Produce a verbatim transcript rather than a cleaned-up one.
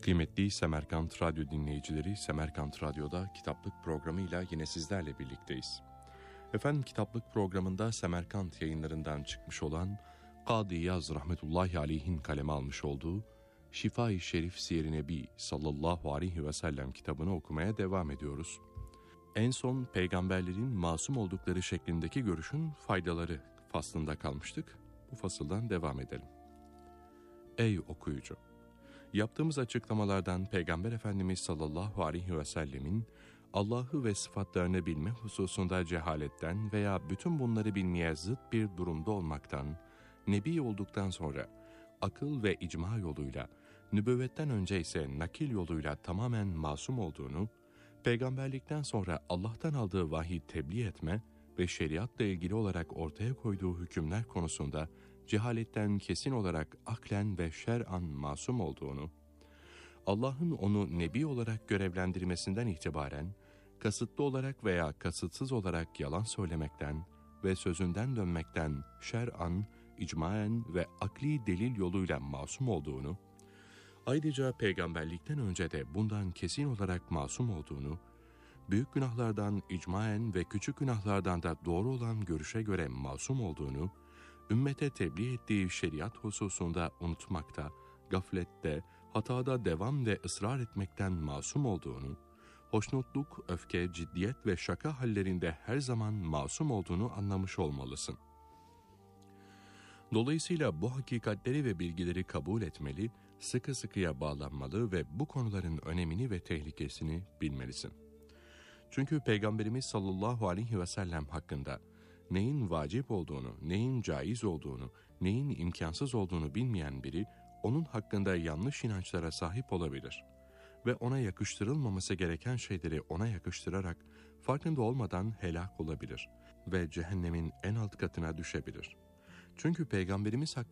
Kıymetli Semerkant Radyo dinleyicileri, Semerkant Radyo'da Kitaplık programıyla yine sizlerle birlikteyiz. Efendim, Kitaplık programında Semerkant yayınlarından çıkmış olan Kadı İyaz rahmetullahi aleyhin kaleme almış olduğu Şifa-i Şerif Siyer-i Nebi sallallahu aleyhi ve sellem kitabını okumaya devam ediyoruz. En son peygamberlerin masum oldukları şeklindeki görüşün faydaları faslında kalmıştık. Bu fasıldan devam edelim. Ey okuyucu! Yaptığımız açıklamalardan Peygamber Efendimiz sallallahu aleyhi ve sellemin Allah'ı ve sıfatlarını bilme hususunda cehaletten veya bütün bunları bilmeye zıt bir durumda olmaktan, Nebi olduktan sonra akıl ve icma yoluyla, nübüvvetten önce ise nakil yoluyla tamamen masum olduğunu, peygamberlikten sonra Allah'tan aldığı vahiy tebliğ etme ve şeriatla ilgili olarak ortaya koyduğu hükümler konusunda cehaletten kesin olarak aklen ve şer'an masum olduğunu, Allah'ın onu nebi olarak görevlendirmesinden itibaren kasıtlı olarak veya kasıtsız olarak yalan söylemekten ve sözünden dönmekten şer'an, icmaen ve akli delil yoluyla masum olduğunu, ayrıca peygamberlikten önce de bundan kesin olarak masum olduğunu, büyük günahlardan icmaen ve küçük günahlardan da doğru olan görüşe göre masum olduğunu, ümmete tebliğ ettiği şeriat hususunda unutmakta, gaflette, hatada devam ve ısrar etmekten masum olduğunu, hoşnutluk, öfke, ciddiyet ve şaka hallerinde her zaman masum olduğunu anlamış olmalısın. Dolayısıyla bu hakikatleri ve bilgileri kabul etmeli, sıkı sıkıya bağlanmalı ve bu konuların önemini ve tehlikesini bilmelisin. Çünkü Peygamberimiz sallallahu aleyhi ve sellem hakkında neyin vacip olduğunu, neyin caiz olduğunu, neyin imkansız olduğunu bilmeyen biri, onun hakkında yanlış inançlara sahip olabilir ve ona yakıştırılmaması gereken şeyleri ona yakıştırarak farkında olmadan helak olabilir ve cehennemin en alt katına düşebilir. Çünkü Peygamberimiz hakkında